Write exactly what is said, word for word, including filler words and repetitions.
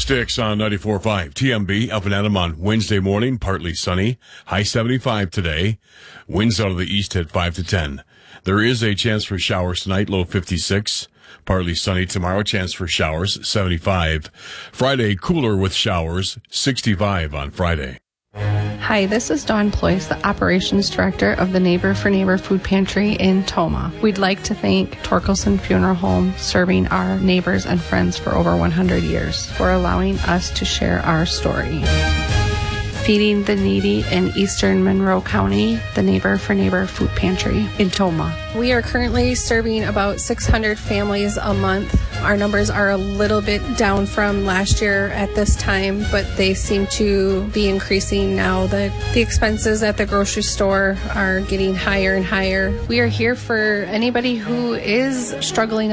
Sticks on ninety-four point five. T M B up and at 'em on Wednesday morning, partly sunny. High seventy-five today. Winds out of the east at five to ten. There is a chance for showers tonight, low fifty-six. Partly sunny tomorrow, chance for showers, seventy-five. Friday, cooler with showers, sixty-five on Friday. Hi, this is Dawn Ployce, the Operations Director of the Neighbor for Neighbor Food Pantry in Tomah. We'd like to thank Torkelson Funeral Home, serving our neighbors and friends for over one hundred years, for allowing us to share our story. Feeding the needy in eastern Monroe County, the Neighbor for Neighbor Food Pantry in Tomah. We are currently serving about six hundred families a month. Our numbers are a little bit down from last year at this time, but they seem to be increasing now that the expenses at the grocery store are getting higher and higher. We are here for anybody who is struggling